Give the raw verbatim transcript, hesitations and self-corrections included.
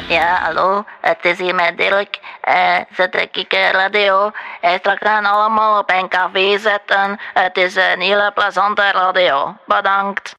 Ja, hallo, het is hier met Dirk. Eh, zet ik uh, radio. Uh, straks gaan allemaal op een café zetten. Het is een hele plezante radio. Bedankt.